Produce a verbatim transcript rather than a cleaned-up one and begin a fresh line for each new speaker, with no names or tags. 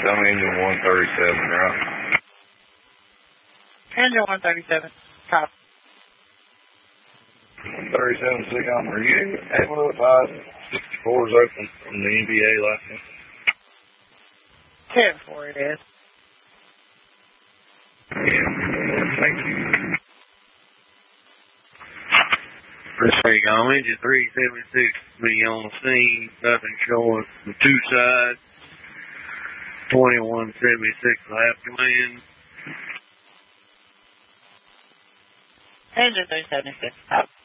Tell me engine one thirty-seven, right?
Engine one thirty-seven. Copy.
one thirty-seven, six are you able to advise sixty-four is open from the N B A license?
ten four it is.
Yeah, thank you.
There you go, engine three seventy-six, be on the scene, nothing showing the two sides, twenty-one seventy-six lap land.
Engine three seventy-six. Copy.